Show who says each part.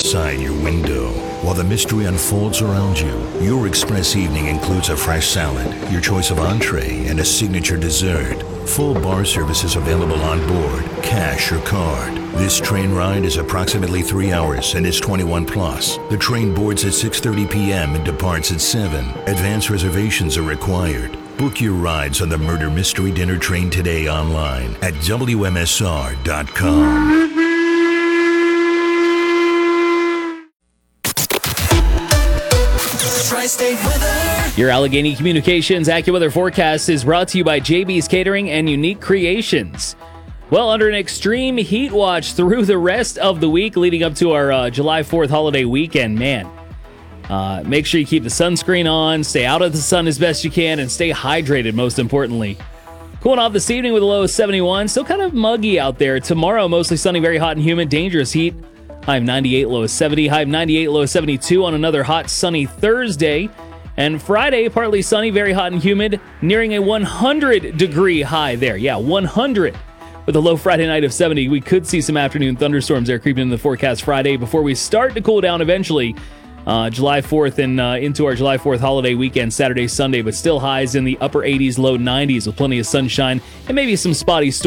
Speaker 1: outside your window. While the mystery unfolds around you, your express evening includes a fresh salad, your choice of entree, and a signature dessert. Full bar service is available on board, cash or card. This train ride is approximately 3 hours and is 21 plus. The train boards at 6:30 p.m. and departs at 7. Advance reservations are required. Book your rides on the Murder Mystery Dinner Train today online at WMSR.com.
Speaker 2: Your Allegheny Communications AccuWeather forecast is brought to you by JB's Catering and Unique Creations. Well, under an extreme heat watch through the rest of the week leading up to our July 4th holiday weekend, man. Make sure you keep the sunscreen on, stay out of the sun as best you can, and stay hydrated, most importantly. Cooling off this evening with a low of 71. Still kind of muggy out there. Tomorrow, mostly sunny, very hot and humid, dangerous heat. High of 98, low of 70. High of 98, low of 72 on another hot, sunny Thursday. And Friday, partly sunny, very hot and humid, nearing a 100-degree high there. Yeah, 100. With a low Friday night of 70, we could see some afternoon thunderstorms there creeping into the forecast Friday before we start to cool down eventually. July 4th and into our July 4th holiday weekend, Saturday, Sunday, but still highs in the upper 80s, low 90s with plenty of sunshine and maybe some spotty storms.